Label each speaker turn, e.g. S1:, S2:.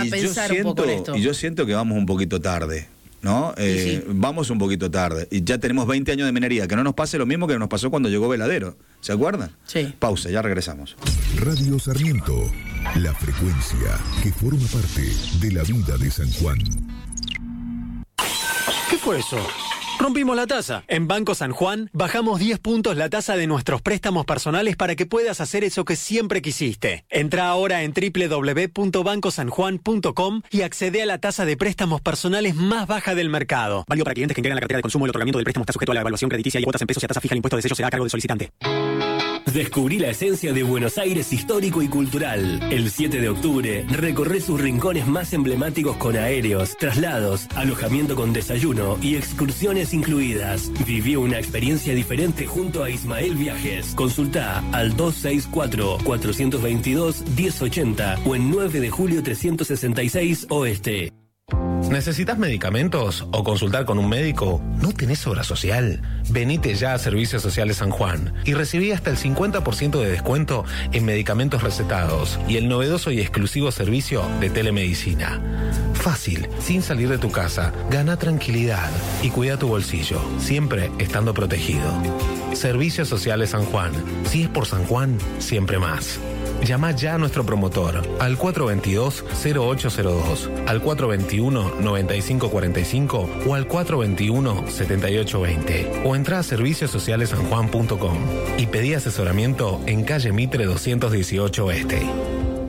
S1: pensar un poco en esto.
S2: Y yo siento que vamos un poquito tarde, ¿no?
S1: Sí.
S2: Vamos un poquito tarde. Y ya tenemos 20 años de minería. Que no nos pase lo mismo que nos pasó cuando llegó Veladero. ¿Se acuerdan?
S1: Sí.
S2: Pausa, ya regresamos.
S3: Radio Sarmiento, la frecuencia que forma parte de la vida de San Juan.
S4: ¿Qué fue eso? Rompimos la tasa. En Banco San Juan bajamos 10 puntos la tasa de nuestros préstamos personales para que puedas hacer eso que siempre quisiste. Entra ahora en www.bancosanjuan.com y accede a la tasa de préstamos personales más baja del mercado. Válido para clientes que integran la cartera de consumo. El otorgamiento del préstamo está sujeto a la evaluación crediticia y cuotas en pesos y a tasa fija. El impuesto de sello será a cargo del solicitante.
S5: Descubrí la esencia de Buenos Aires histórico y cultural. El 7 de octubre recorre sus rincones más emblemáticos con aéreos, traslados, alojamiento con desayuno y excursiones incluidas. Viví una experiencia diferente junto a Ismael Viajes. Consulta al 264-422-1080 o en 9 de julio 366 Oeste.
S6: ¿Necesitas medicamentos o consultar con un médico? ¿No tenés obra social? Venite ya a Servicios Sociales San Juan y recibí hasta el 50% de descuento en medicamentos recetados y el novedoso y exclusivo servicio de telemedicina. Fácil, sin salir de tu casa, gana tranquilidad y cuida tu bolsillo, siempre estando protegido. Servicios Sociales San Juan. Si es por San Juan, siempre más. Llama ya a nuestro promotor al 422-0802, al 421-9545 o al 421-7820 o entra a serviciosocialesanjuan.com y pedí asesoramiento en calle Mitre 218 Este.